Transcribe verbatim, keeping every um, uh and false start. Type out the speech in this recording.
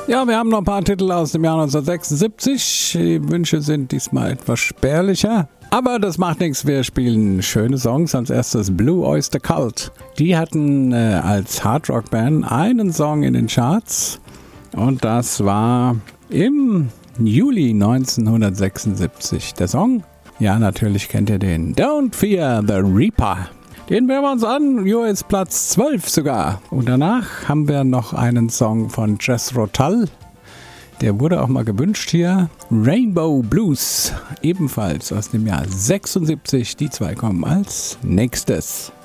Ja, wir haben noch ein paar Titel aus dem Jahr neunzehnhundertsechsundsiebzig. Die Wünsche sind diesmal etwas spärlicher. Aber das macht nichts, wir spielen schöne Songs. Als erstes Blue Oyster Cult. Die hatten äh, als Hardrock-Band einen Song in den Charts. Und das war im Juli neunzehnhundertsechsundsiebzig. Der Song? Ja, natürlich kennt ihr den. Don't Fear the Reaper. Den hören wir uns an. Jo ist Platz zwölf sogar. Und danach haben wir noch einen Song von Jethro Tull. Der wurde auch mal gewünscht hier. Rainbow Blues, ebenfalls aus dem Jahr sechsundsiebzig. Die zwei kommen als nächstes.